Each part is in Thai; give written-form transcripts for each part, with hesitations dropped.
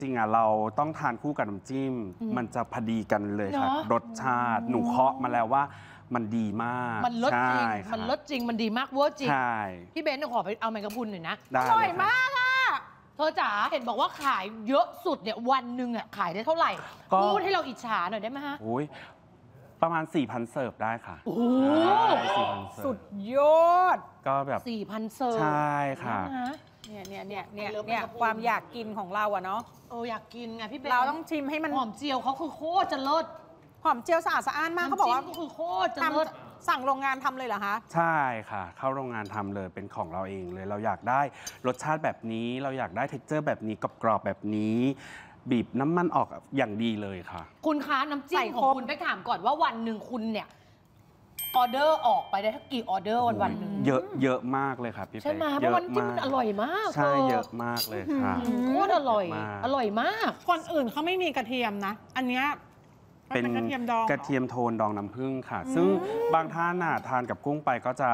จริงอ่ะเราต้องทานคู่กับน้ำจิ้มมันจะพอดีกันเลยค่ะรสชาติหนูเคาะมาแล้วว่ามันดีมากมันลดจริงมันลดจริงมันดีมากเวอร์จริงพี่เบนขอไปเอาแมงกะพรุนหน่อยนะอร่อยมากอ่ะเธอจ๋าเห็นบอกว่าขายเยอะสุดเนี่ยวันหนึ่งอ่ะขายได้เท่าไหร่พูดให้เราอิจฉาหน่อยได้ไหมฮะประมาณ 4,000 เสิร์ฟได้ค่ะโอ้สุดยอดก็แบบ 4,000 เสิร์ฟใช่ค่ะเนี่ยความอยากกินของเราอะเนาะอยากกินไงพี่เบนเราต้องชิมให้มันหอมเจียวเขาคือโคตรจะเลิศหอมเจียวสะอาดสะอ้านมากเขาบอกว่าคือโคตรจะเลิศสั่งโรงงานทำเลยเหรอคะใช่ค่ะเข้าโรงงานทำเลยเป็นของเราเองเลยเราอยากได้รสชาติแบบนี้เราอยากได้เท็กเจอร์แบบนี้กรอบๆแบบนี้บีบน้ำมันออกอย่างดีเลยค่ะคุณคะน้ำจิ้มของคุณไปถามก่อนว่าวันหนึ่งคุณเนี่ยออเดอร์ออกไปได้กี่ออเดอร์วันหนึ่งเยอะมากเลยครับพี่เป๊กใช่ไหมเพราะมันจิ้มอร่อยมากใช่เยอะมากเลยค่ะโคตรอร่อยมากคนอื่นเขาไม่มีกระเทียมนะอันเนี้ยเป็นกระเทียมโทนดองน้ำผึ้งค่ะซึ่งบางท่านทานกับกุ้งไปก็จะ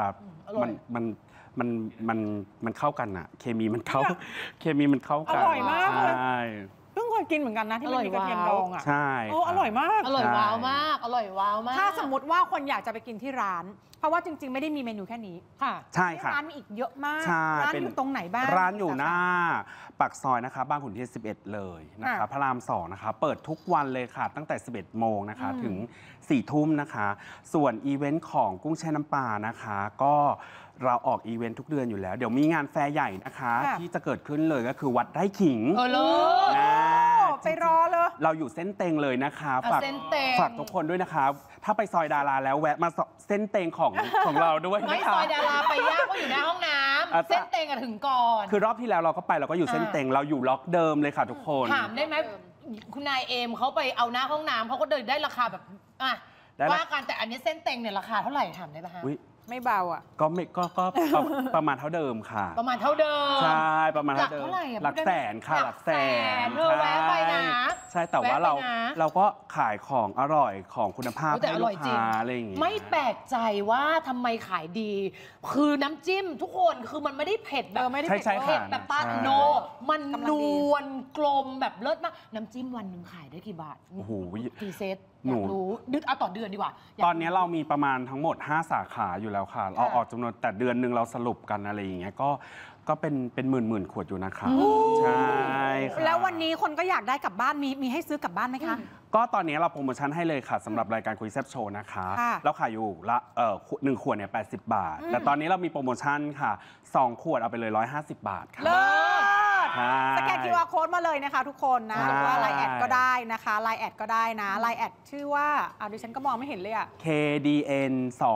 มันเข้ากันอะเคมีมันเข้ากันอร่อยมากใช่เพิ่งเคยกินเหมือนกันนะที่มันมีกระเทียมดองอะใช่อร่อยมากอร่อยว้าวมากอร่อยว้าวมากถ้าสมมติว่าคนอยากจะไปกินที่ร้านเพราะว่าจริงๆไม่ได้มีเมนูแค่นี้ค่ะใช่ค่ะร้านมีอีกเยอะมากร้านอยู่ตรงไหนบ้างร้านอยู่หน้าปากซอยนะคะบางขุนเทียน11เลยนะคะพระราม2นะคะเปิดทุกวันเลยค่ะตั้งแต่11 โมงนะคะถึง4 ทุ่มนะคะส่วนอีเวนต์ของกุ้งแช่น้ำปลานะคะก็เราออกอีเวนต์ทุกเดือนอยู่แล้วเดี๋ยวมีงานแฟร์ใหญ่นะคะที่จะเกิดขึ้นเลยก็คือวัดไร่ขิงไปรอเลยเราอยู่เส้นเตงเลยนะคะฝากทุกคนด้วยนะคะถ้าไปซอยดาราแล้วแวะมาเส้นเตงของเราด้วยไม่ซอยดาราไปยากก็อยู่หน้าห้องน้ำเส้นเตงถึงก่อนคือรอบที่แล้วเราก็ไปเราก็อยู่เส้นเตงเราอยู่ล็อกเดิมเลยค่ะทุกคนถามได้ไหมคุณนายเอมเขาไปเอาหน้าห้องน้ำเขาก็เดินได้ราคาแบบว่ากันแต่อันนี้เส้นเตงเนี่ยราคาเท่าไหร่ถามได้ไหมคะไม่เบาอ่ะก็ประมาณเท่าเดิมค่ะประมาณเท่าเดิมใช่ประมาณเท่าเดิมหลักแสนค่ะหลักแสนแวะไปนะใช่แต่ว่าเราก็ขายของอร่อยของคุณภาพให้ลูกค้าอะไรอย่างงี้ไม่แปลกใจว่าทำไมขายดีคือน้ำจิ้มทุกคนคือมันไม่ได้เผ็ดแบบไม่ได้เผ็ดแบบปาโนมันนวลกลมแบบเลิศมากน้ำจิ้มวันหนึ่งขายได้กี่บาทโอ้โหกี่เซตอยากรู้เอาต่อเดือนดีกว่าตอนนี้เรามีประมาณทั้งหมด5 สาขาอยู่แล้วค่ะเราออกจำนวนแต่เดือนหนึ่งเราสรุปกันอะไรอย่างเงี้ยก็เป็นหมื่นขวดอยู่นะคะใช่ค่ะแล้ววันนี้คนก็อยากได้กลับบ้านมีให้ซื้อกลับบ้านไหมคะก็ตอนนี้เราโปรโมชั่นให้เลยค่ะสำหรับรายการคุยแซ่บโชว์นะคะเราขายอยู่ละ1 ขวดเนี่ย80 บาทแต่ตอนนี้เรามีโปรโมชั่นค่ะ2 ขวดเอาไปเลย150 บาทค่ะสแกน QR Code มาเลยนะคะทุกคนนะหรือว่าไลน์แอดก็ได้นะคะไลน์แอดก็ได้นะไลน์แอดชื่อว่าดิฉันก็มองไม่เห็นเลยอะ KDN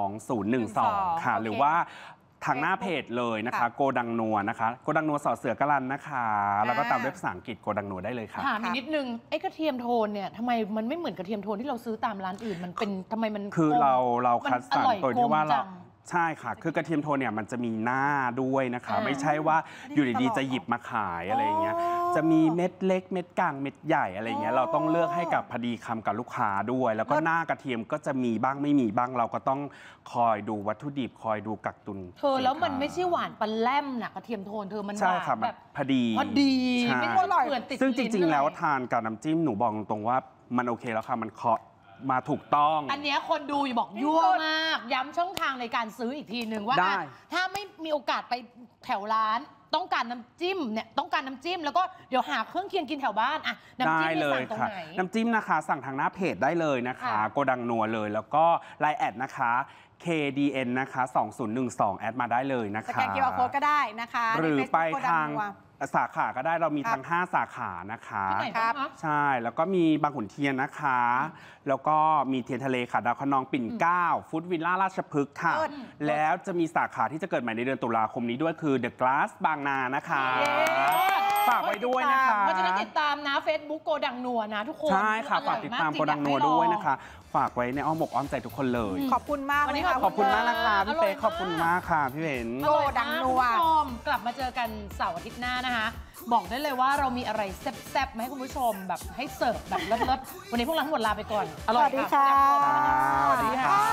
2012ค่ะหรือว่าทางหน้าเพจเลยนะคะโกดังนัวนะคะโกดังนัวสอเสือกรันนะคะแล้วก็ตามด้วยภาษาอังกฤษโกดังนัวได้เลยค่ะถามอีกนิดนึงไอ้กระเทียมโทนเนี่ยทำไมมันไม่เหมือนกระเทียมโทนที่เราซื้อตามร้านอื่นมันเป็นทำไมมันคือเราคัดสรรโดยที่ว่าเราใช่ค่ะคือกระเทียมโทนเนี่ยมันจะมีหน้าด้วยนะคะไม่ใช่ว่าอยู่ดีๆจะหยิบมาขายอะไรอย่างเงี้ยจะมีเม็ดเล็กเม็ดกลางเม็ดใหญ่อะไรเงี้ยเราต้องเลือกให้กับพอดีคำกับลูกค้าด้วยแล้วก็หน้ากระเทียมก็จะมีบ้างไม่มีบ้างเราก็ต้องคอยดูวัตถุดิบคอยดูกักตุนแล้วมันไม่ใช่หวานปลาแล่มนะกระเทียมโทนมันใช่ค่ะแบบพอดีไม่อร่อยซึ่งจริงๆแล้วทานกับน้ำจิ้มหนูบอกตรงๆว่ามันโอเคแล้วค่ะมันเคาะมาถูกต้องอันนี้คนดูอย่าบอกยั่วมากย้ำช่องทางในการซื้ออีกทีหนึ่งว่าถ้าไม่มีโอกาสไปแถวร้านต้องการน้ำจิ้มเนี่ยต้องการน้ำจิ้มแล้วก็เดี๋ยวหาเครื่องเคียงกินแถวบ้านอะน้ำจิ้มสั่งตรงไหนน้ำจิ้มนะคะสั่งทางหน้าเพจได้เลยนะคะโกดังนัวเลยแล้วก็ไลน์แอดนะคะ KDN นะคะ2012แอดมาได้เลยนะคะสแกน QR Code ก็ได้นะคะหรือไปทางสาขาก็ได้เรามีทั้ง5 สาขานะคะใช่แล้วก็มีบางขุนเทียนนะคะแล้วก็มีเทียนทะเลค่ะดาวคะนองปิ่นเกล้าฟุตวิลล่าราชพฤกษ์ค่ะแล้วจะมีสาขาที่จะเกิดใหม่ในเดือนตุลาคมนี้ด้วยคือ The Glass บางนานะคะฝากไว้ด้วยนะคะเพราะฉะนั้นติดตามนะ Facebook โกดังนัวนะทุกคนใช่ค่ะฝากติดตามโกดังนัวด้วยนะคะฝากไว้ในอ้อมอกอ้อมใจทุกคนเลยขอบคุณมากเลยค่ะขอบคุณมากนะคะพี่เป๊กขอบคุณมากค่ะพี่เบนโกดังนัวกลับมาเจอกันเสาร์อาทิตย์หน้านะคะบอกได้เลยว่าเรามีอะไรแซ่บๆมาให้คุณผู้ชมแบบให้เสิร์ฟแบบเลิศๆวันนี้พวกเราทั้งหมดลาไปก่อนสวัสดีค่ะสวัสดีค่ะ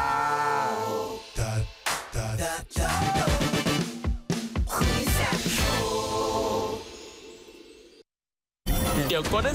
เดี๋ยวGolden